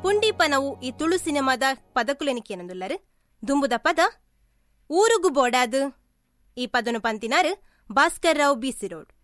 ಪುಂಡೀಪನವು ಈ ತುಳು ಸಿನಿಮಾದ ಪದಕುಲೆನಿಕೇನಂದುಲ್ಲರು ದುಂಬುದ ಪದ ಊರುಗು ಬೋಡಾದು. ಈ ಪದನು ಪಂತಿನಾರು ಭಾಸ್ಕರ್ ರಾವ್ ಬಿಸಿರೋಡ್.